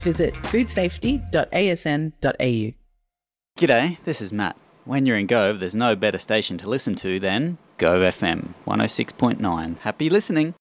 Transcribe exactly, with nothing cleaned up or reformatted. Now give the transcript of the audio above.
Visit food safety dot a s n dot a u. G'day, this is Matt. When you're in Gove, there's no better station to listen to than Gove F M one oh six point nine. Happy listening.